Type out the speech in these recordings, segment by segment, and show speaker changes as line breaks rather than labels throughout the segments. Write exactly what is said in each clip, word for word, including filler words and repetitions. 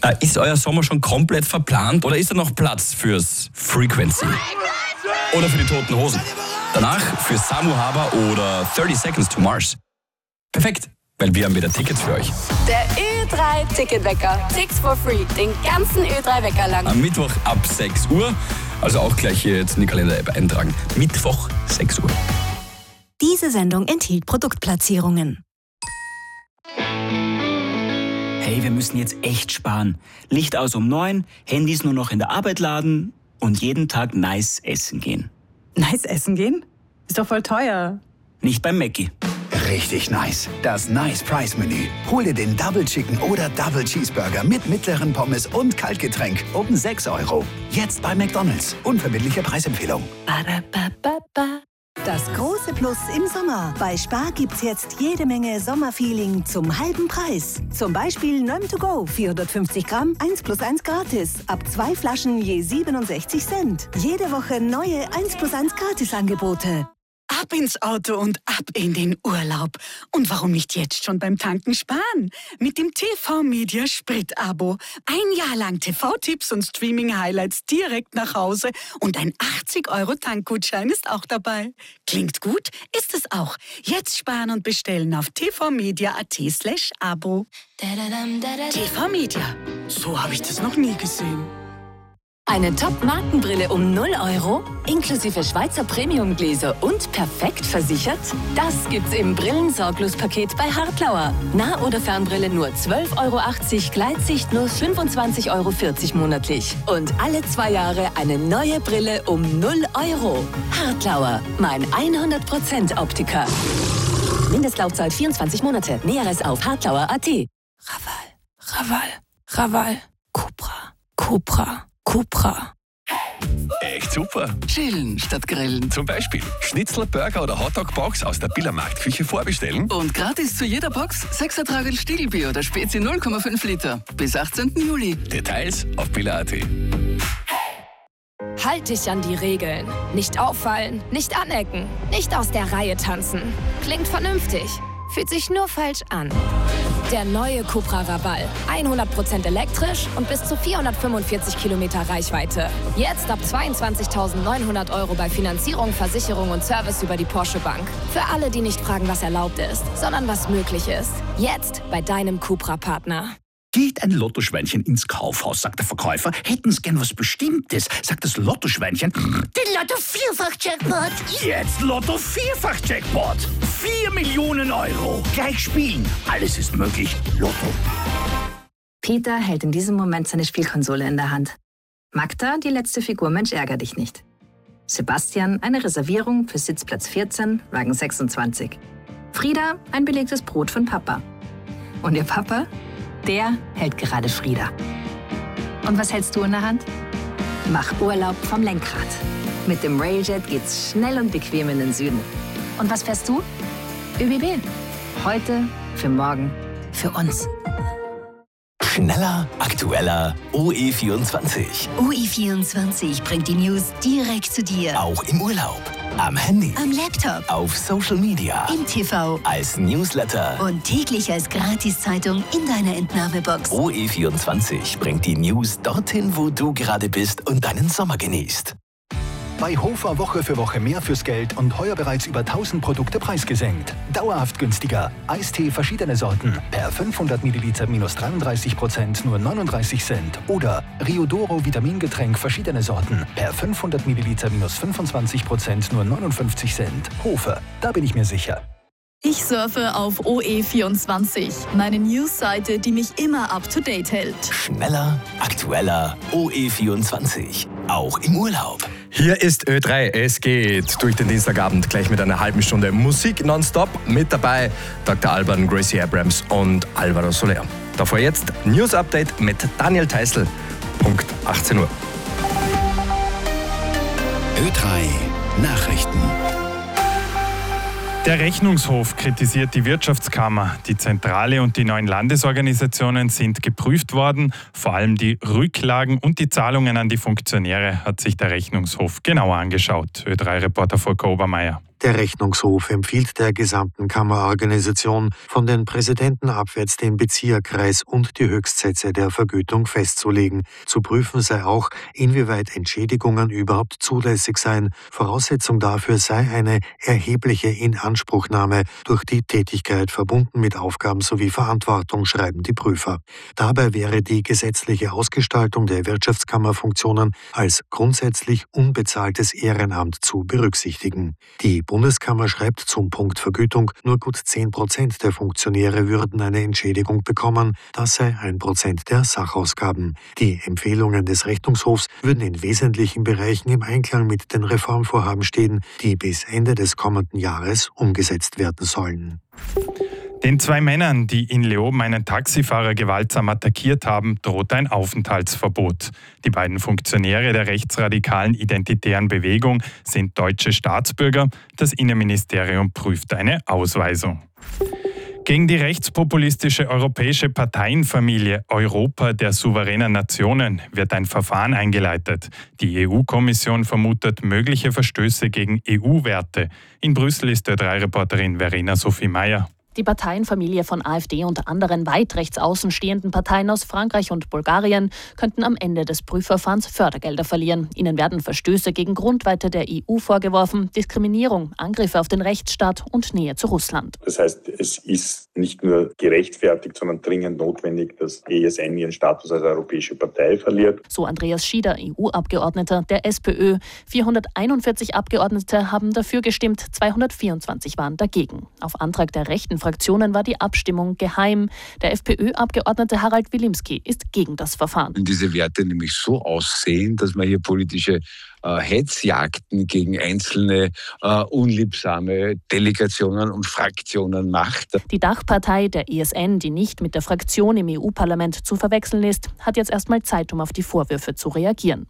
Äh, ist euer Sommer schon komplett verplant oder ist da noch Platz fürs Frequency? Oder für die Toten Hosen? Danach für Samu Haber oder thirty Seconds to Mars. Perfekt, weil wir haben wieder Tickets für euch.
Der Ö drei Ticketwecker. Six for free. Den ganzen Ö drei Wecker lang.
Am Mittwoch ab sechs Uhr. Also auch gleich hier jetzt in die Kalender-App eintragen. Mittwoch sechs Uhr.
Diese Sendung enthielt Produktplatzierungen.
Hey, wir müssen jetzt echt sparen. Licht aus um neun, Handys nur noch in der Arbeit laden und jeden Tag nice essen gehen.
Nice essen gehen? Ist doch voll teuer.
Nicht beim Mackie.
Richtig nice. Das Nice Price Menü. Hol dir den Double Chicken oder Double Cheeseburger mit mittleren Pommes und Kaltgetränk um sechs Euro. Jetzt bei McDonald's. Unverbindliche Preisempfehlung.
Ba-da-ba-ba-ba. Das große Plus im Sommer. Bei Spar gibt's jetzt jede Menge Sommerfeeling zum halben Preis. Zum Beispiel Nöm to go, vierhundertfünfzig Gramm, eins plus eins gratis. Ab zwei Flaschen je siebenundsechzig Cent. Jede Woche neue eins plus eins Gratis-Angebote.
Ab ins Auto und ab in den Urlaub. Und warum nicht jetzt schon beim Tanken sparen? Mit dem T V-Media Sprit-Abo. Ein Jahr lang T V-Tipps und Streaming-Highlights direkt nach Hause. Und ein achtzig Euro Tankgutschein ist auch dabei. Klingt gut? Ist es auch. Jetzt sparen und bestellen auf tvmedia.at slash Abo. T V-Media. So habe ich das noch nie gesehen.
Eine Top-Markenbrille um null Euro, inklusive Schweizer Premium-Gläser und perfekt versichert? Das gibt's im Brillensorglos-Paket bei Hartlauer. Nah- oder Fernbrille nur zwölf Euro achtzig, Gleitsicht nur fünfundzwanzig Euro vierzig monatlich. Und alle zwei Jahre eine neue Brille um null Euro. Hartlauer, mein hundert Prozent Optiker. Mindestlaufzeit vierundzwanzig Monate. Näheres auf hartlauer punkt at.
Raval, Raval, Raval, Cupra, Cupra. Cupra.
Echt super.
Chillen statt grillen.
Zum Beispiel Schnitzel, Burger oder Hotdog-Box aus der Billa Marktküche vorbestellen.
Und gratis zu jeder Box sechs Ertragel Stiegelbier oder Spezi null Komma fünf Liter. Bis achtzehnten Juli.
Details auf billa punkt at.
Halt dich an die Regeln. Nicht auffallen, nicht anecken, nicht aus der Reihe tanzen. Klingt vernünftig, fühlt sich nur falsch an. Der neue Cupra Raval. hundert Prozent elektrisch und bis zu vierhundertfünfundvierzig Kilometer Reichweite. Jetzt ab zweiundzwanzigtausendneunhundert Euro bei Finanzierung, Versicherung und Service über die Porsche Bank. Für alle, die nicht fragen, was erlaubt ist, sondern was möglich ist. Jetzt bei deinem Cupra-Partner.
Geht ein Lottoschweinchen ins Kaufhaus, sagt der Verkäufer. Hätten's gern was Bestimmtes, sagt das Lottoschweinchen.
Den Lotto-Vierfach-Jackpot.
Jetzt Lotto-Vierfach-Jackpot. Vier Millionen Euro. Gleich spielen. Alles ist möglich. Lotto.
Peter hält in diesem Moment seine Spielkonsole in der Hand. Magda, die letzte Figur Mensch ärger dich nicht. Sebastian, eine Reservierung für Sitzplatz vierzehn, Wagen sechsundzwanzig. Frieda, ein belegtes Brot von Papa. Und ihr Papa? Der hält gerade Frieda. Und was hältst du in der Hand? Mach Urlaub vom Lenkrad. Mit dem Railjet geht's schnell und bequem in den Süden. Und was fährst du? ÖBB. Heute, für morgen, für uns.
Schneller, aktueller, O E vierundzwanzig.
O E vierundzwanzig bringt die News direkt zu dir.
Auch im Urlaub, am Handy,
am Laptop,
auf Social Media,
im T V,
als Newsletter
und täglich als Gratiszeitung in deiner Entnahmebox.
O E vierundzwanzig bringt die News dorthin, wo du gerade bist und deinen Sommer genießt.
Bei Hofer Woche für Woche mehr fürs Geld und heuer bereits über tausend Produkte preisgesenkt. Dauerhaft günstiger. Eistee verschiedene Sorten. Per fünfhundert Milliliter minus dreiunddreißig Prozent nur neununddreißig Cent. Oder Riodoro Vitamingetränk verschiedene Sorten. Per fünfhundert Milliliter minus fünfundzwanzig Prozent nur neunundfünfzig Cent. Hofer, da bin ich mir sicher.
Ich surfe auf O E vierundzwanzig, meine News-Seite, die mich immer up-to-date hält.
Schneller, aktueller, O E vierundzwanzig. Auch im Urlaub.
Hier ist Ö drei. Es geht durch den Dienstagabend gleich mit einer halben Stunde Musik nonstop. Mit dabei Doktor Alban, Gracie Abrams und Alvaro Soler. Davor jetzt News Update mit Daniel Theißl. Punkt achtzehn Uhr.
Ö drei Nachrichten.
Der Rechnungshof kritisiert die Wirtschaftskammer. Die Zentrale und die neuen Landesorganisationen sind geprüft worden. Vor allem die Rücklagen und die Zahlungen an die Funktionäre hat sich der Rechnungshof genauer angeschaut. Ö drei Reporter Volker Obermeier.
Der Rechnungshof empfiehlt der gesamten Kammerorganisation, von den Präsidenten abwärts den Bezirk, Kreis und die Höchstsätze der Vergütung festzulegen. Zu prüfen sei auch, inwieweit Entschädigungen überhaupt zulässig seien. Voraussetzung dafür sei eine erhebliche Inanspruchnahme durch die Tätigkeit verbunden mit Aufgaben sowie Verantwortung, schreiben die Prüfer. Dabei wäre die gesetzliche Ausgestaltung der Wirtschaftskammerfunktionen als grundsätzlich unbezahltes Ehrenamt zu berücksichtigen. Die Bundeskammer schreibt zum Punkt Vergütung, nur gut zehn Prozent der Funktionäre würden eine Entschädigung bekommen. Das sei ein Prozent der Sachausgaben. Die Empfehlungen des Rechnungshofs würden in wesentlichen Bereichen im Einklang mit den Reformvorhaben stehen, die bis Ende des kommenden Jahres umgesetzt werden sollen.
Den zwei Männern, die in Leoben einen Taxifahrer gewaltsam attackiert haben, droht ein Aufenthaltsverbot. Die beiden Funktionäre der rechtsradikalen Identitären Bewegung sind deutsche Staatsbürger. Das Innenministerium prüft eine Ausweisung. Gegen die rechtspopulistische europäische Parteienfamilie Europa der souveränen Nationen wird ein Verfahren eingeleitet. Die E U-Kommission vermutet mögliche Verstöße gegen E U-Werte. In Brüssel ist Ö drei Reporterin Verena Sophie Meyer.
Die Parteienfamilie von AfD und anderen weit rechts außen stehenden Parteien aus Frankreich und Bulgarien könnten am Ende des Prüfverfahrens Fördergelder verlieren. Ihnen werden Verstöße gegen Grundwerte der E U vorgeworfen, Diskriminierung, Angriffe auf den Rechtsstaat und Nähe zu Russland.
Das heißt, es ist nicht nur gerechtfertigt, sondern dringend notwendig, dass E S N ihren Status als europäische Partei verliert.
So Andreas Schieder, E U-Abgeordneter der SPÖ. vierhunderteinundvierzig Abgeordnete haben dafür gestimmt, zweihundertvierundzwanzig waren dagegen. Auf Antrag der rechten Fraktionen war die Abstimmung geheim. Der FPÖ-Abgeordnete Harald Wilimski ist gegen das Verfahren.
Wenn diese Werte nämlich so aussehen, dass man hier politische äh, Hetzjagden gegen einzelne äh, unliebsame Delegationen und Fraktionen macht.
Die Dachpartei der E S N, die nicht mit der Fraktion im E U-Parlament zu verwechseln ist, hat jetzt erstmal Zeit, um auf die Vorwürfe zu reagieren.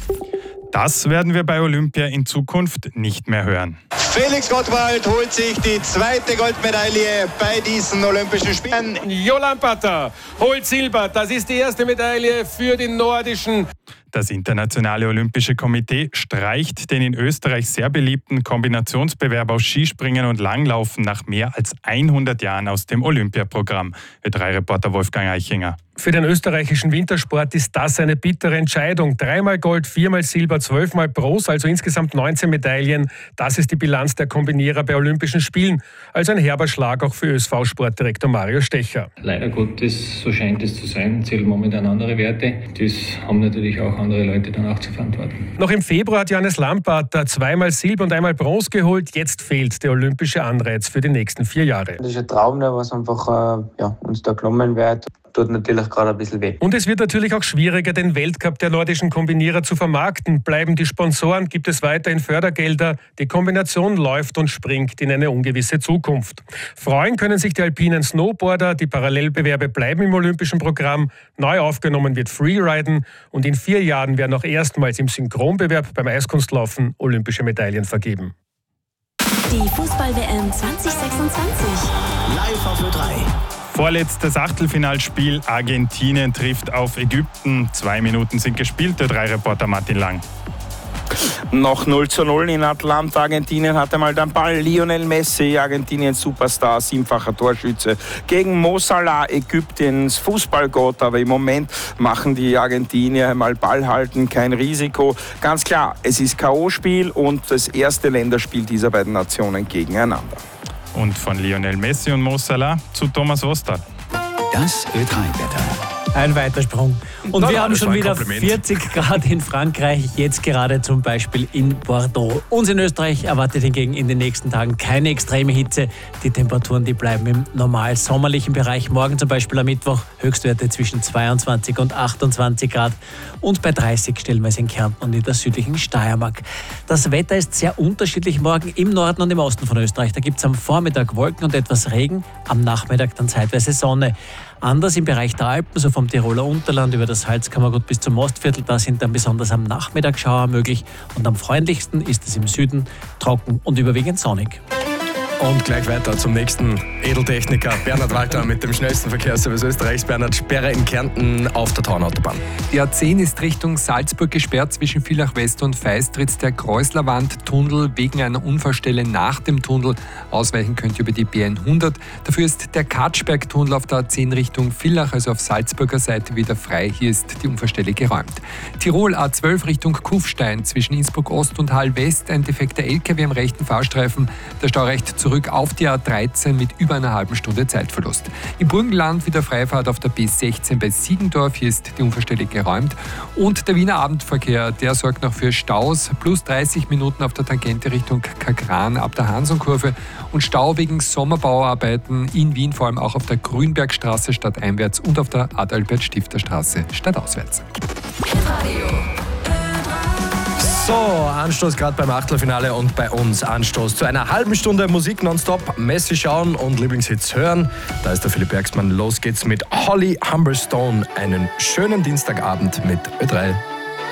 Das werden wir bei Olympia in Zukunft nicht mehr hören.
Felix Gottwald holt sich die zweite Goldmedaille bei diesen Olympischen Spielen.
Jo Lamperter holt Silber. Das ist die erste Medaille für die nordischen.
Das Internationale Olympische Komitee streicht den in Österreich sehr beliebten Kombinationsbewerb aus Skispringen und Langlaufen nach mehr als hundert Jahren aus dem Olympiaprogramm. Ö drei Reporter Wolfgang Eichinger.
Für den österreichischen Wintersport ist das eine bittere Entscheidung. Dreimal Gold, viermal Silber, zwölfmal Bronze, also insgesamt neunzehn Medaillen. Das ist die Bilanz der Kombinierer bei Olympischen Spielen. Also ein herber Schlag auch für Ö S V-Sportdirektor Mario Stecher.
Leider Gottes, so scheint es zu sein, zählen momentan andere Werte. Das haben natürlich auch andere Leute dann auch zu verantworten.
Noch im Februar hat Johannes Lamparter zweimal Silber und einmal Bronze geholt. Jetzt fehlt der olympische Anreiz für die nächsten vier Jahre.
Das ist ein Traum, was einfach äh, ja, uns da genommen wird. Tut natürlich gerade ein bisschen weh.
Und es wird natürlich auch schwieriger, den Weltcup der nordischen Kombinierer zu vermarkten. Bleiben die Sponsoren, gibt es weiterhin Fördergelder. Die Kombination läuft und springt in eine ungewisse Zukunft. Freuen können sich die alpinen Snowboarder. Die Parallelbewerbe bleiben im olympischen Programm. Neu aufgenommen wird Freeriden. Und in vier Jahren werden auch erstmals im Synchronbewerb beim Eiskunstlaufen olympische Medaillen vergeben.
Die Fußball-W M zwanzig sechsundzwanzig.
Live auf Ö drei.
Vorletztes Achtelfinalspiel. Argentinien trifft auf Ägypten. Zwei Minuten sind gespielt. Der drei Reporter Martin Lang.
Noch null zu null in Atlanta. Argentinien hatte mal den Ball. Lionel Messi, Argentiniens Superstar, siebenfacher Torschütze, gegen Mo Salah, Ägyptens Fußballgott. Aber im Moment machen die Argentinier mal Ball halten, kein Risiko. Ganz klar, es ist K O-Spiel und das erste Länderspiel dieser beiden Nationen gegeneinander.
Und von Lionel Messi und Mo Salah zu Thomas Wostad.
Das Ö drei Wetter.
Ein Weitersprung. Und
Na,
wir haben schon wieder
Kompliment.
vierzig Grad in Frankreich, jetzt gerade zum Beispiel in Bordeaux. Uns in Österreich erwartet hingegen in den nächsten Tagen keine extreme Hitze. Die Temperaturen, die bleiben im normal sommerlichen Bereich. Morgen zum Beispiel am Mittwoch Höchstwerte zwischen zweiundzwanzig und achtundzwanzig Grad und bei dreißig stellenweise in Kärnten und in der südlichen Steiermark. Das Wetter ist sehr unterschiedlich morgen im Norden und im Osten von Österreich. Da gibt es am Vormittag Wolken und etwas Regen, am Nachmittag dann zeitweise Sonne. Anders im Bereich der Alpen, so vom Tiroler Unterland über das Salzkammergut bis zum Mostviertel, da sind dann besonders am Nachmittag Schauer möglich und am freundlichsten ist es im Süden trocken und überwiegend sonnig.
Und gleich weiter zum nächsten Edeltechniker, Bernhard Walter mit dem schnellsten Verkehrsservice Österreichs. Bernhard, Sperre in Kärnten auf der Taunautobahn.
Die A zehn ist Richtung Salzburg gesperrt. Zwischen Villach West und Feistritz der Kreuzlerwand-Tunnel wegen einer Unfallstelle nach dem Tunnel. Ausweichen könnt ihr über die B hundert. Dafür ist der Katschberg-Tunnel auf der A zehn Richtung Villach, also auf Salzburger Seite, wieder frei. Hier ist die Unfallstelle geräumt. Tirol A zwölf Richtung Kufstein zwischen Innsbruck Ost und Hall West. Ein defekter L K W am rechten Fahrstreifen. Der Stau reicht zurück auf die A dreizehn mit über einer halben Stunde Zeitverlust. Im Burgenland wieder Freifahrt auf der B sechzehn bei Siegendorf. Hier ist die Unfallstelle geräumt. Und der Wiener Abendverkehr, der sorgt noch für Staus. Plus dreißig Minuten auf der Tangente Richtung Kagran ab der Hansonkurve. Und Stau wegen Sommerbauarbeiten in Wien, vor allem auch auf der Grünbergstraße stadteinwärts und auf der Adalbert-Stifter-Straße stadtauswärts.
So, Anstoß gerade beim Achtelfinale und bei uns Anstoß zu einer halben Stunde Musik nonstop, Messi schauen und Lieblingshits hören. Da ist der Philipp Bergsmann. Los geht's mit Holly Humberstone. Einen schönen Dienstagabend mit Ö drei.